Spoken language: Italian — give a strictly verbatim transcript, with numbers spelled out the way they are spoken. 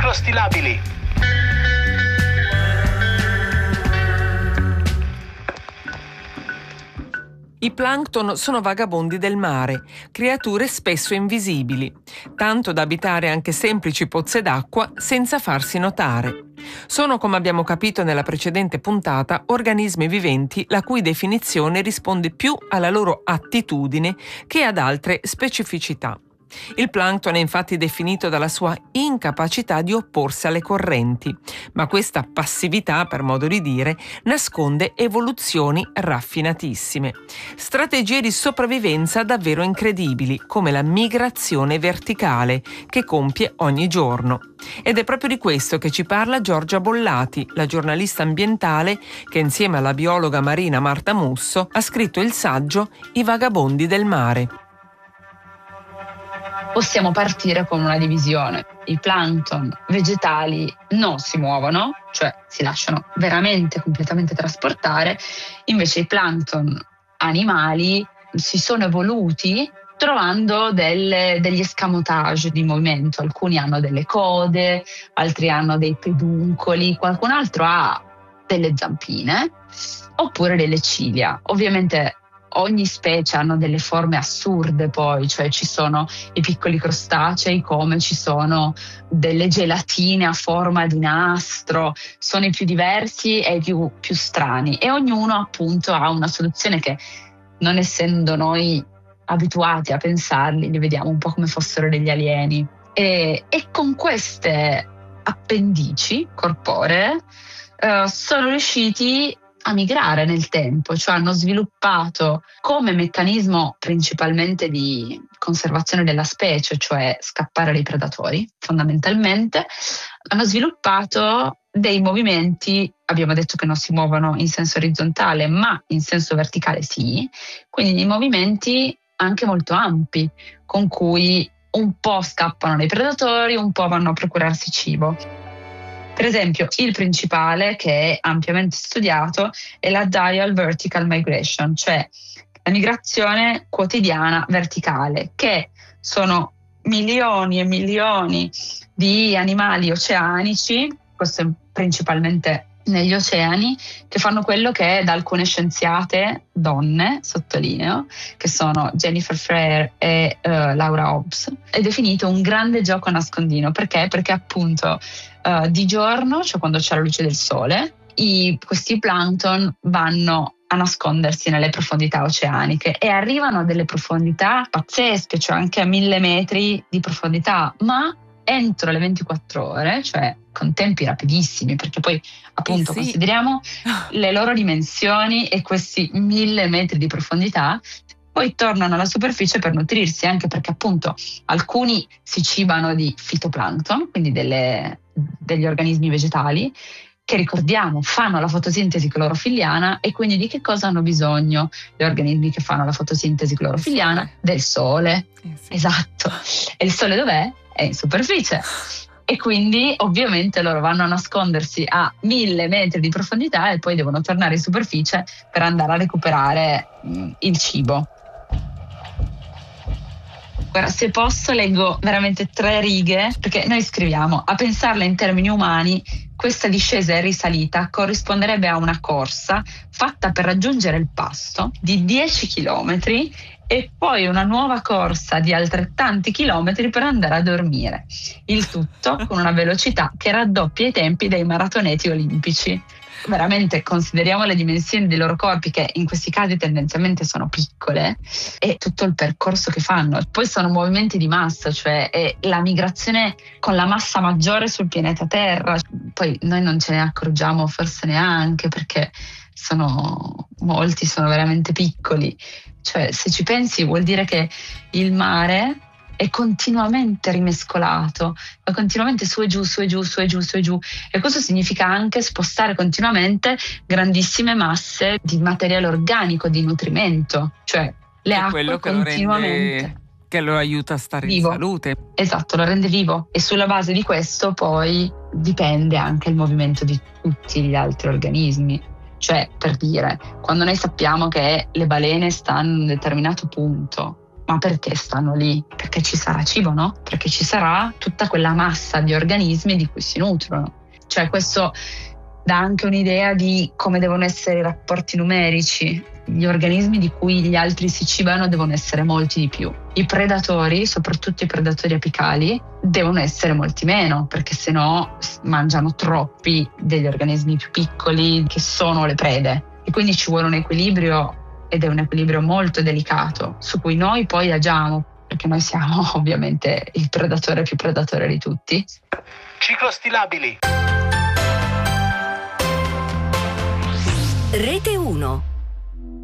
irrostilabili. I plancton sono vagabondi del mare, creature spesso invisibili, tanto da abitare anche semplici pozze d'acqua senza farsi notare. Sono, come abbiamo capito nella precedente puntata, organismi viventi la cui definizione risponde più alla loro attitudine che ad altre specificità. Il plancton è infatti definito dalla sua incapacità di opporsi alle correnti, ma questa passività, per modo di dire, nasconde evoluzioni raffinatissime, strategie di sopravvivenza davvero incredibili, come la migrazione verticale che compie ogni giorno. Ed è proprio di questo che ci parla Giorgia Bollati, la giornalista ambientale che insieme alla biologa marina Marta Musso ha scritto il saggio I vagabondi del mare. Possiamo partire con una divisione. I plancton vegetali non si muovono, cioè si lasciano veramente completamente trasportare, invece i plancton animali si sono evoluti trovando delle, degli escamotage di movimento. Alcuni hanno delle code, altri hanno dei peduncoli, qualcun altro ha delle zampine oppure delle ciglia. Ovviamente ogni specie hanno delle forme assurde poi, cioè ci sono i piccoli crostacei come ci sono delle gelatine a forma di nastro, sono i più diversi e i più, più strani e ognuno appunto ha una soluzione che, non essendo noi abituati a pensarli, li vediamo un po' come fossero degli alieni e, e con queste appendici corporee eh, sono riusciti a migrare nel tempo, cioè hanno sviluppato come meccanismo principalmente di conservazione della specie, cioè scappare dai predatori, fondamentalmente, hanno sviluppato dei movimenti, abbiamo detto che non si muovono in senso orizzontale, ma in senso verticale sì, quindi dei movimenti anche molto ampi, con cui un po' scappano dai predatori, un po' vanno a procurarsi cibo. Per esempio, il principale, che è ampiamente studiato, è la Diel Vertical Migration, cioè la migrazione quotidiana verticale, che sono milioni e milioni di animali oceanici, questo è principalmente negli oceani, che fanno quello che da alcune scienziate, donne, sottolineo, che sono Jennifer Freire e uh, Laura Hobbs, è definito un grande gioco a nascondino. Perché? Perché appunto uh, di giorno, cioè quando c'è la luce del sole, i, questi plancton vanno a nascondersi nelle profondità oceaniche e arrivano a delle profondità pazzesche, cioè anche a mille metri di profondità, ma entro le ventiquattro ore, cioè con tempi rapidissimi, perché poi appunto eh sì. consideriamo le loro dimensioni e questi mille metri di profondità, poi tornano alla superficie per nutrirsi, anche perché appunto alcuni si cibano di fitoplancton, quindi delle, degli organismi vegetali, che ricordiamo fanno la fotosintesi clorofilliana, e quindi di che cosa hanno bisogno gli organismi che fanno la fotosintesi clorofilliana? Del sole. Eh sì. Esatto. E il sole dov'è? È in superficie. E quindi ovviamente loro vanno a nascondersi a mille metri di profondità e poi devono tornare in superficie per andare a recuperare mh, il cibo. Guarda, se posso leggo veramente tre righe, perché noi scriviamo: a pensarla in termini umani, questa discesa e risalita corrisponderebbe a una corsa fatta per raggiungere il pasto di dieci chilometri e poi una nuova corsa di altrettanti chilometri per andare a dormire. Il tutto con una velocità che raddoppia i tempi dei maratoneti olimpici. Veramente consideriamo le dimensioni dei loro corpi, che in questi casi tendenzialmente sono piccole, e tutto il percorso che fanno. Poi sono movimenti di massa, cioè è la migrazione con la massa maggiore sul pianeta Terra. Poi noi non ce ne accorgiamo forse neanche, perché sono molti sono veramente piccoli. Cioè, se ci pensi, vuol dire che il mare è continuamente rimescolato, va continuamente su e giù, su e giù, su e giù, su e giù, e questo significa anche spostare continuamente grandissime masse di materiale organico, di nutrimento, cioè le è acque quello che continuamente. Lo rende, che lo aiuta a stare vivo. In salute. Esatto, lo rende vivo, e sulla base di questo poi dipende anche il movimento di tutti gli altri organismi. Cioè, per dire, quando noi sappiamo che le balene stanno in un determinato punto, Ma perché stanno lì? Perché ci sarà cibo, no? Perché ci sarà tutta quella massa di organismi di cui si nutrono. Cioè questo dà anche un'idea di come devono essere i rapporti numerici. Gli organismi di cui gli altri si cibano devono essere molti di più. I predatori, soprattutto i predatori apicali, devono essere molti meno, perché sennò mangiano troppi degli organismi più piccoli che sono le prede. E quindi ci vuole un equilibrio, ed è un equilibrio molto delicato, su cui noi poi agiamo, perché noi siamo ovviamente il predatore più predatore di tutti. Ciclostilabili. Rete uno.